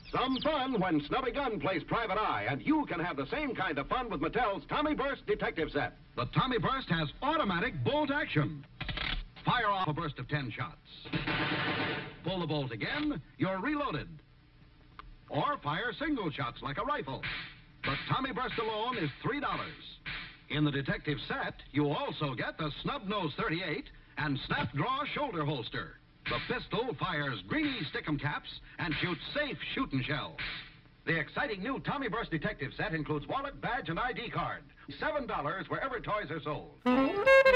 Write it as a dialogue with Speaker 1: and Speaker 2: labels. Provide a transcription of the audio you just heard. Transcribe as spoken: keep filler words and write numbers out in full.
Speaker 1: Some fun when Snubby Gun plays Private Eye, and you can have the same kind of fun with Mattel's Tommy Burst Detective Set.
Speaker 2: The Tommy Burst has automatic bolt action. Fire off a burst of ten shots. Pull the bolt again, you're reloaded. Or fire single shots like a rifle. The Tommy Burst alone is three dollars. In the Detective Set, you also get the Snub Nose thirty-eight and Snap Draw Shoulder Holster. The pistol fires greeny stickum caps and shoots safe shooting shells. The exciting new Tommy Burst Detective Set includes wallet, badge, and I D card. seven dollars wherever toys are sold.